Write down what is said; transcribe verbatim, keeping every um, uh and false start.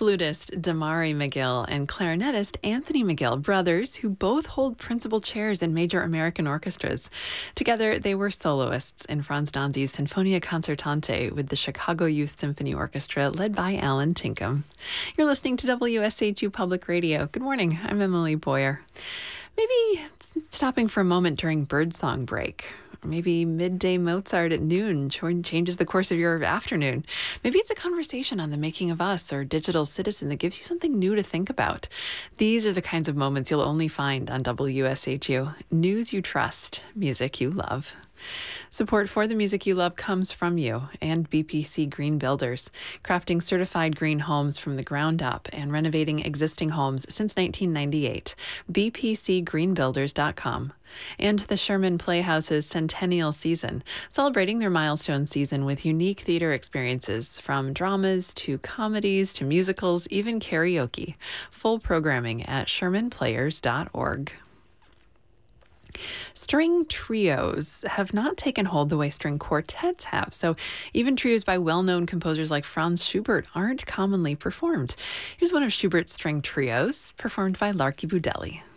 Flutist Damari McGill and clarinetist Anthony McGill, brothers who both hold principal chairs in major American orchestras. Together, they were soloists in Franz Danzi's Sinfonia Concertante with the Chicago Youth Symphony Orchestra, led by Alan Tinkham. You're listening to W S H U Public Radio. Good morning. I'm Emily Boyer. Maybe stopping for a moment during birdsong break. Maybe midday Mozart at noon changes the course of your afternoon. Maybe it's a conversation on the making of us or Digital Citizen that gives you something new to think about. These are the kinds of moments you'll only find on W S H U. News you trust, music you love. Support for the music you love comes from you and B P C Green Builders, crafting certified green homes from the ground up and renovating existing homes since nineteen ninety-eight. b p c green builders dot com. And the Sherman Playhouse's centennial season, celebrating their milestone season with unique theater experiences from dramas to comedies to musicals, even karaoke. Full programming at sherman players dot org. String trios have not taken hold the way string quartets have, so even trios by well-known composers like Franz Schubert aren't commonly performed. Here's one of Schubert's string trios, performed by Larky Budelli.